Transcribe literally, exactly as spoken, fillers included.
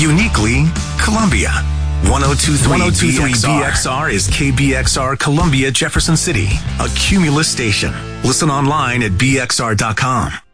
Uniquely Columbia. one oh two point three B X R is K B X R Columbia, Jefferson City, a Cumulus station. Listen online at B X R dot com.